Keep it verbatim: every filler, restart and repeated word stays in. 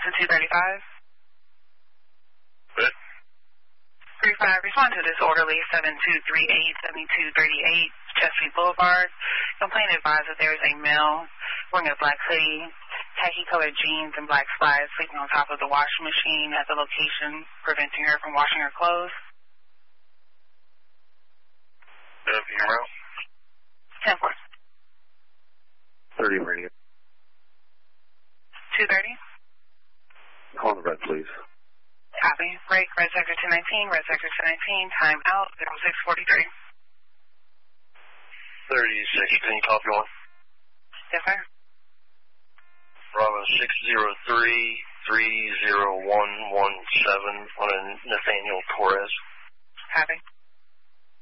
to two thirty-five. Good. three five, respond to this orderly seven two three eight, seven two three eight, Chesapeake Boulevard. Complaint advised that there is a male wearing a black hoodie, khaki-colored jeans, and black slides sleeping on top of the washing machine at the location, preventing her from washing her clothes. Good. Hero. ten four. thirty radio. two thirty. Call the red, please. Copy. Break, red sector two nineteen, red sector two nineteen, time out, zero six forty-three. thirty-six, can you copy one? Yes, sir. Bravo six zero three, three zero one one seven on a Nathaniel Torres. Copy.